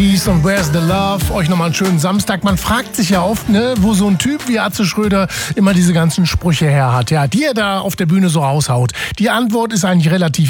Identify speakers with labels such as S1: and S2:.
S1: Und Where's the Love? Euch nochmal einen schönen Samstag. Man fragt sich ja oft, ne, wo so ein Typ wie Atze Schröder immer diese ganzen Sprüche her hat, ja, die er da auf der Bühne so raushaut. Die Antwort ist eigentlich relativ